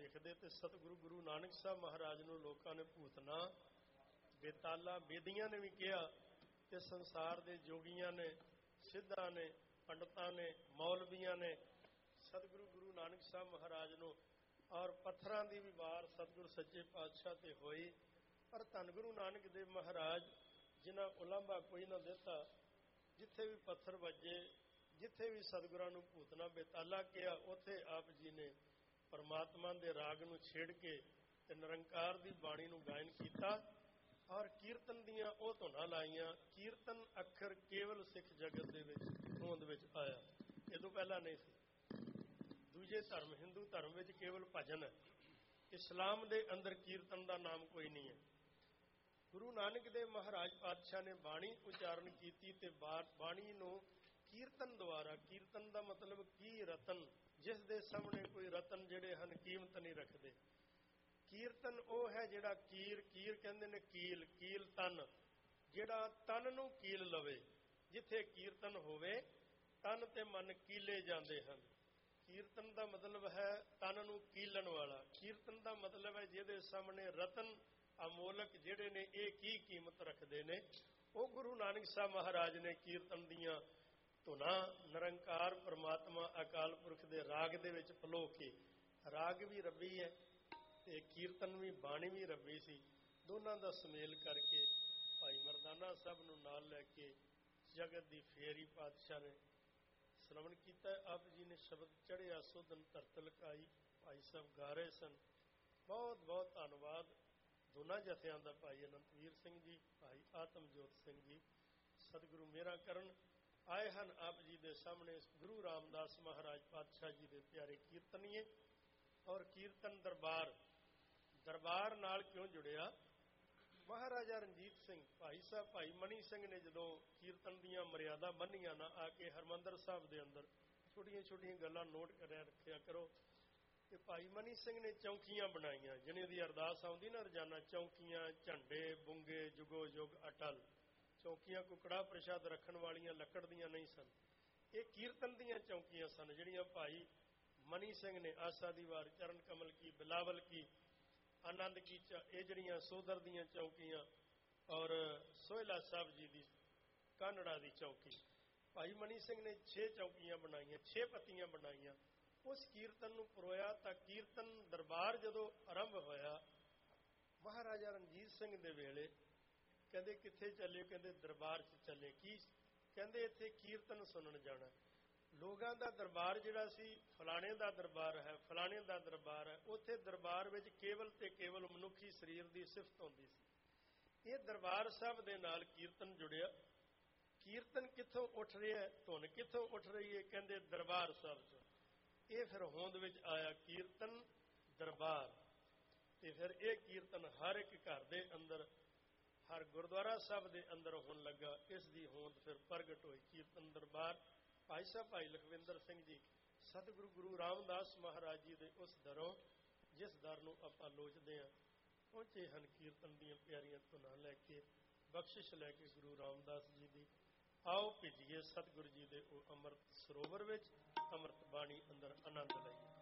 ਦੇਖਦੇ ਤੇ ਸਤਿਗੁਰੂ ਗੁਰੂ ਨਾਨਕ ਸਾਹਿਬ ਮਹਾਰਾਜ ਨੂੰ ਲੋਕਾਂ ਨੇ ਭੂਤਨਾ ਬੇਤਾਲਾ ਬੇਦੀਆਂ ਨੇ ਵੀ ਕਿਹਾ ਤੇ ਸੰਸਾਰ ਦੇ ਜੋਗੀਆਂ ਨੇ, ਸਿੱਧਾਂ ਨੇ, ਪੰਡਤਾਂ ਨੇ, ਮੌਲਵੀਆਂ ਨੇ ਸਤਿਗੁਰੂ ਗੁਰੂ ਨਾਨਕ ਸਾਹਿਬ ਮਹਾਰਾਜ ਨੂੰ ਔਰ ਪੱਥਰਾਂ ਦੀ ਵੀ ਵਾਰ ਸਤਿਗੁਰੂ ਸੱਚੇ ਪਾਤਸ਼ਾਹ ਤੇ ਹੋਈ। ਪਰ ਧੰਨ ਗੁਰੂ ਨਾਨਕ ਦੇਵ ਮਹਾਰਾਜ ਜਿਨ੍ਹਾਂ ਉਲਾਂਭਾ ਕੋਈ ਨਾ ਦਿੱਤਾ, ਜਿੱਥੇ ਵੀ ਪੱਥਰ ਵੱਜੇ, ਜਿੱਥੇ ਵੀ ਸਤਿਗੁਰਾਂ ਨੂੰ ਭੂਤਨਾ ਬੇਤਾਲਾ ਕਿਹਾ, ਉੱਥੇ ਆਪ ਜੀ ਨੇ ਪਰਮਾਤਮਾ ਦੇ ਰਾਗ ਨੂੰ ਛੇੜ ਕੇ ਤੇ ਨਿਰੰਕਾਰ ਦੀ ਬਾਣੀ ਨੂੰ ਗਾਇਨ ਕੀਤਾ ਔਰ ਕੀਰਤਨ ਦੀਆਂ ਉਹ ਧੁਨਾਂ ਲਾਈਆਂ। ਕੀਰਤਨ ਅੱਖਰ ਕੇਵਲ ਸਿੱਖ ਜਗਤ ਦੇ ਵਿੱਚ ਹੋਂਦ ਵਿੱਚ ਆਇਆ, ਇਹ ਤੋਂ ਪਹਿਲਾਂ ਨਹੀਂ ਸੀ। ਦੂਜੇ ਧਰਮ, ਹਿੰਦੂ ਧਰਮ ਵਿੱਚ ਕੇਵਲ ਭਜਨ ਹੈ, ਇਸਲਾਮ ਦੇ ਅੰਦਰ ਕੀਰਤਨ ਦਾ ਨਾਮ ਕੋਈ ਨਹੀਂ ਹੈ। ਗੁਰੂ ਨਾਨਕ ਦੇਵ ਮਹਾਰਾਜ ਪਾਤਸ਼ਾਹ ਨੇ ਬਾਣੀ ਉਚਾਰਨ ਕੀਤੀ ਤੇ ਬਾਣੀ ਨੂੰ ਕੀਰਤਨ ਦੁਆਰਾ, ਕੀਰਤਨ ਦਾ ਮਤਲਬ ਕੀ, ਰਤਨ, ਜਿਸ ਦੇ ਸਾਹਮਣੇ ਕੋਈ ਰਤਨ ਜਿਹੜੇ ਹਨ ਕੀਮਤ ਨਹੀਂ ਰੱਖਦੇ। ਕੀਰਤਨ ਉਹ ਹੈ ਜਿਹੜਾ ਕੀਰ ਕਹਿੰਦੇ ਨੇ ਕੀਲ ਤਨ, ਜਿਹੜਾ ਤਨ ਨੂੰ ਕੀਲ ਲਵੇ। ਜਿੱਥੇ ਕੀਰਤਨ ਹੋਵੇ ਤਨ ਤੇ ਮਨ ਕੀਲੇ ਜਾਂਦੇ ਹਨ। ਕੀਰਤਨ ਦਾ ਮਤਲਬ ਹੈ ਤਨ ਨੂੰ ਕੀਲਣ ਵਾਲਾ। ਕੀਰਤਨ ਦਾ ਮਤਲਬ ਹੈ ਜਿਹਦੇ ਸਾਹਮਣੇ ਰਤਨ ਅਮੋਲਕ ਜਿਹੜੇ ਨੇ ਇਹ ਕੀ ਕੀਮਤ ਰੱਖਦੇ ਨੇ। ਉਹ ਗੁਰੂ ਨਾਨਕ ਸਾਹਿਬ ਮਹਾਰਾਜ ਨੇ ਕੀਰਤਨ ਦੀਆਂ ਧੁਨਾਂ ਨਿਰੰਕਾਰ ਪਰਮਾਤਮਾ ਅਕਾਲ ਪੁਰਖ ਦੇ ਰਾਗ ਦੇ ਵਿੱਚ ਪਲੋ ਕੇ, ਰਾਗ ਵੀ ਰੱਬੀ ਹੈ ਤੇ ਕੀਰਤਨ ਵੀ, ਬਾਣੀ ਵੀ ਰੱਬੀ ਸੀ, ਦੋਨਾਂ ਦਾ ਸੁਮੇਲ ਕਰਕੇ ਭਾਈ ਮਰਦਾਨਾ ਸਾਹਿਬ ਨੂੰ ਨਾਲ ਲੈ ਕੇ ਜਗਤ ਦੀ ਫੇਰੀ ਪਾਤਸ਼ਾਹ ਨੇ ਸ਼ਰਵਣ ਕੀਤਾ। ਆਪ ਜੀ ਨੇ ਸ਼ਬਦ ਚੜ੍ਹਿਆ ਸੋਧਨ ਧਰਤ ਲਕਾਈ, ਭਾਈ ਸਾਹਿਬ ਗਾ ਰਹੇ ਸਨ। ਬਹੁਤ ਬਹੁਤ ਧੰਨਵਾਦ ਦੋਨਾਂ ਜਥਿਆਂ ਦਾ, ਭਾਈ ਅਨੰਤਵੀਰ ਸਿੰਘ ਜੀ, ਭਾਈ ਆਤਮਜੋਤ ਸਿੰਘ ਜੀ। ਸਤਿਗੁਰੂ ਮੇਰਾ ਕਰਨ ਆਏ ਹਨ ਆਪ ਜੀ ਦੇ ਸਾਹਮਣੇ ਗੁਰੂ ਰਾਮਦਾਸ ਮਹਾਰਾਜ ਪਾਤਸ਼ਾਹ ਜੀ ਦੇ ਪਿਆਰੇ ਕੀਰਤਨੀਏ। ਔਰ ਕੀਰਤਨ ਦਰਬਾਰ ਨਾਲ ਕਿਉਂ ਜੁੜਿਆ? ਮਹਾਰਾਜਾ ਰਣਜੀਤ ਸਿੰਘ, ਭਾਈ ਸਾਹਿਬ ਭਾਈ ਮਨੀ ਸਿੰਘ ਨੇ ਜਦੋਂ ਕੀਰਤਨ ਦੀਆਂ ਮਰਿਆਦਾ ਬੰਨ੍ਹੀਆਂ ਨਾ, ਆ ਕੇ ਹਰਿਮੰਦਰ ਸਾਹਿਬ ਦੇ ਅੰਦਰ ਛੋਟੀਆਂ ਛੋਟੀਆਂ ਗੱਲਾਂ ਨੋਟ ਕਰਿਆ ਰੱਖਿਆ ਕਰੋ। ਤੇ ਭਾਈ ਮਨੀ ਸਿੰਘ ਨੇ ਚੌਂਕੀਆਂ ਬਣਾਈਆਂ, ਜਿਹਨੇ ਦੀ ਅਰਦਾਸ ਆਉਂਦੀ ਨਾ ਰੋਜ਼ਾਨਾ, ਚੌਂਕੀਆਂ, ਝੰਡੇ, ਬੁੰਗੇ, ਜੁਗੋ ਜੁਗ ਅਟਲ। ਚੌਂਕੀਆਂ ਕੁਕੜਾ ਪ੍ਰਸ਼ਾਦ ਰੱਖਣ ਵਾਲੀਆਂ ਲੱਕੜ ਦੀਆਂ ਨਹੀਂ ਸਨ, ਇਹ ਕੀਰਤਨ ਦੀਆਂ ਚੌਂਕੀਆਂ ਸਨ, ਜਿਹੜੀਆਂ ਭਾਈ ਮਨੀ ਸਿੰਘ ਨੇ ਆਸਾ ਦੀ ਵਾਰ, ਚਰਨ ਕਮਲ ਕੀ, ਬਿਲਾਵਲ ਕੀ, ਆਨੰਦ ਕੀ, ਇਹ ਜਿਹੜੀਆਂ ਸੋਧਰ ਦੀਆਂ ਚੌਂਕੀਆਂ ਔਰ ਸੋਹਿਲਾ ਸਾਹਿਬ ਜੀ ਦੀ ਕਾਨੜਾ ਦੀ ਚੌਂਕੀ, ਭਾਈ ਮਨੀ ਸਿੰਘ ਨੇ 6 ਚੌਂਕੀਆਂ ਬਣਾਈਆਂ, 6 ਪੱਤੀਆਂ ਬਣਾਈਆਂ। ਉਸ ਕੀਰਤਨ ਨੂੰ ਪਰੋਇਆ ਤਾਂ ਕੀਰਤਨ ਦਰਬਾਰ ਜਦੋਂ ਆਰੰਭ ਹੋਇਆ, ਮਹਾਰਾਜਾ ਰਣਜੀਤ ਸਿੰਘ ਦੇ ਵੇਲੇ ਕਹਿੰਦੇ ਕਿੱਥੇ ਚੱਲੇ? ਕਹਿੰਦੇ ਦਰਬਾਰ 'ਚ ਚੱਲੇ। ਕੀ ਕਹਿੰਦੇ? ਇੱਥੇ ਕੀਰਤਨ ਸੁਣਨ ਜਾਣਾ। ਲੋਕਾਂ ਦਾ ਦਰਬਾਰ ਜਿਹੜਾ ਸੀ, ਫਲਾਣੇ ਦਾ ਦਰਬਾਰ ਹੈ, ਫਲਾਣੇ ਦਾ ਦਰਬਾਰ ਹੈ। ਉੱਥੇ ਦਰਬਾਰ ਵਿੱਚ ਕੇਵਲ ਤੇ ਕੇਵਲ ਮਨੁੱਖੀ ਸਰੀਰ ਦੀ ਸਿਫਤ ਹੁੰਦੀ ਸੀ। ਇਹ ਦਰਬਾਰ ਸਾਹਿਬ ਦੇ ਨਾਲ ਕੀਰਤਨ ਜੁੜਿਆ। ਕੀਰਤਨ ਕਿੱਥੋਂ ਉੱਠ ਰਿਹਾ? ਧੁਨ ਕਿੱਥੋਂ ਉੱਠ ਰਹੀ ਹੈ? ਕਹਿੰਦੇ ਦਰਬਾਰ ਸਾਹਿਬ ਤੋਂ। ਇਹ ਫਿਰ ਹੋਂਦ ਵਿੱਚ ਆਇਆ ਕੀਰਤਨ ਦਰਬਾਰ। ਤੇ ਫਿਰ ਇਹ ਕੀਰਤਨ ਹਰ ਇੱਕ ਘਰ ਦੇ ਅੰਦਰ, ਹਰ ਗੁਰਦੁਆਰਾ ਸਾਹਿਬ ਦੇ ਅੰਦਰ ਹੋਣ ਲੱਗਾ। ਇਸ ਦੀ ਹੋਂਦ ਫਿਰ ਪ੍ਰਗਟ ਹੋਈ, ਕੀਰਤਨ ਦਰਬਾਰ। ਭਾਈ ਸਾਹਿਬ ਭਾਈ ਲਖਵਿੰਦਰ ਸਿੰਘ ਜੀ ਸਤਿਗੁਰੂ ਗੁਰੂ ਰਾਮਦਾਸ ਮਹਾਰਾਜ ਜੀ ਦੇ ਉਸ ਦਰੋਂ, ਜਿਸ ਦਰ ਨੂੰ ਆਪਾਂ ਲੋਚਦੇ ਹਾਂ, ਪਹੁੰਚੇ ਹਨ ਕੀਰਤਨ ਦੀਆਂ ਪਿਆਰੀਆਂ ਧੁਨਾਂ ਲੈ ਕੇ, ਬਖਸ਼ਿਸ਼ ਲੈ ਕੇ ਗੁਰੂ ਰਾਮਦਾਸ ਜੀ ਦੀ। ਆਓ ਭਿੱਜੀਏ ਸਤਿਗੁਰੂ ਜੀ ਦੇ ਉਹ ਅੰਮ੍ਰਿਤ ਸਰੋਵਰ ਵਿੱਚ, ਅੰਮ੍ਰਿਤ ਬਾਣੀ ਅੰਦਰ ਆਨੰਦ ਲਈਏ।